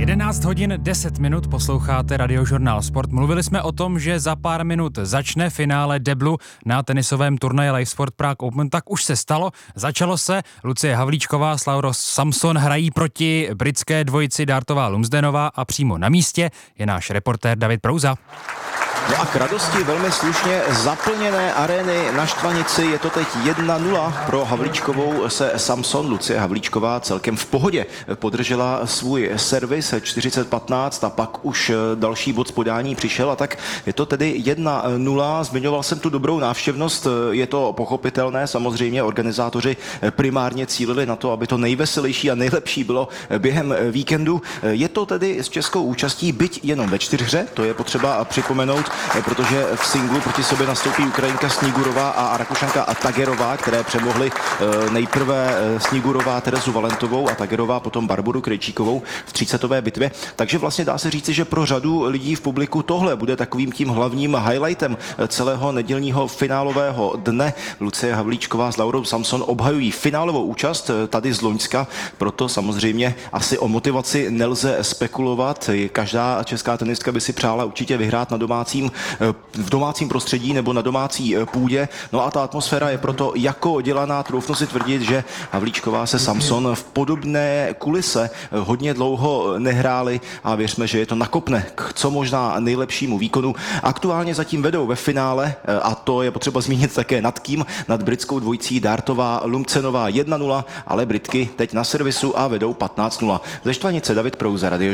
11 hodin 10 minut posloucháte Radiožurnál Sport. Mluvili jsme o tom, že za pár minut začne finále deblu na tenisovém turnaji Live Sport Prague Open. Tak už se stalo, začalo se. Lucie Havlíčková s Laurou Samson hrají proti britské dvojici Dartová Lumsdenová a přímo na místě je náš reportér David Prouza. No a k radosti velmi slušně zaplněné arény na Štvanici je to teď 1-0 pro Havlíčkovou se Samson. Lucie Havlíčková celkem v pohodě podržela svůj servis 40-15 a pak už další bod z podání přišel a tak je to tedy 1-0. Zmiňoval jsem tu dobrou návštěvnost, je to pochopitelné, samozřejmě organizátoři primárně cílili na to, aby to nejveselější a nejlepší bylo během víkendu. Je to tedy s českou účastí, byť jenom ve čtyřhře, to je potřeba připomenout, protože v singlu proti sobě nastoupí Ukrajinka Snigurová a Rakušanka Tagerová, které přemohly nejprve Snigurová Terezu Valentovou a Tagerová potom Barboru Krejčíkovou v 30. bitvě. Takže vlastně dá se říci, že pro řadu lidí v publiku tohle bude takovým tím hlavním highlightem celého nedělního finálového dne. Lucie Havlíčková s Laurou Samson obhajují finálovou účast tady z loňska, proto samozřejmě asi o motivaci nelze spekulovat. Každá česká tenistka by si přála určitě vyhrát v domácím prostředí nebo na domácí půdě. No a ta atmosféra je proto jako dělaná, troufnu si tvrdit, že Havlíčková se Samson v podobné kulise hodně dlouho nehráli a věřme, že je to nakopne k co možná nejlepšímu výkonu. Aktuálně zatím vedou ve finále a to je potřeba zmínit také nad kým, nad britskou dvojicí Dartová Lumsdenová 1-0, ale Britky teď na servisu a vedou 15-0. Ze Štvanice David Prouza, Radio